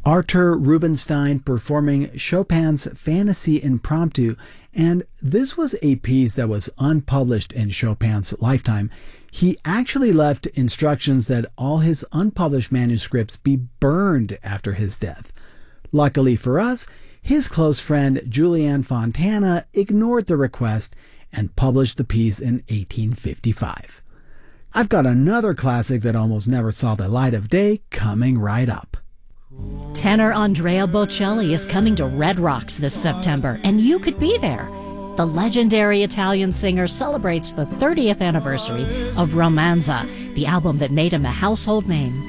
Artur Rubinstein performing Chopin's Fantasy Impromptu, and this was a piece that was unpublished in Chopin's lifetime. He actually left instructions that all his unpublished manuscripts be burned after his death. Luckily for us, his close friend Julian Fontana ignored the request and published the piece in 1855. I've got another classic that almost never saw the light of day coming right up. Tenor Andrea Bocelli is coming to Red Rocks this September, and you could be there. The legendary Italian singer celebrates the 30th anniversary of Romanza, the album that made him a household name.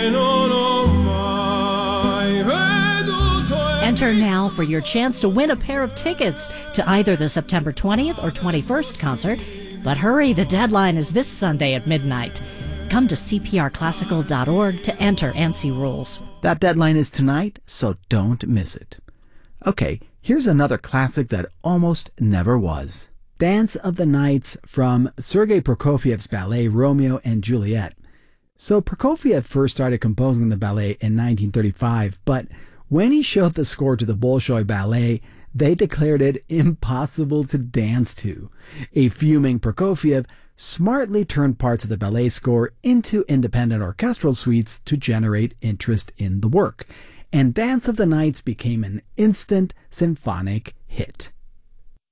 Enter now for your chance to win a pair of tickets to either the September 20th or 21st concert. But hurry, the deadline is this Sunday at midnight. Come to cprclassical.org to enter and see rules. That deadline is tonight, so don't miss it. Okay, here's another classic that almost never was. Dance of the Nights from Sergei Prokofiev's ballet Romeo and Juliet. So Prokofiev first started composing the ballet in 1935, but when he showed the score to the Bolshoi Ballet, they declared it impossible to dance to. A fuming Prokofiev smartly turned parts of the ballet score into independent orchestral suites to generate interest in the work, and Dance of the Nights became an instant symphonic hit.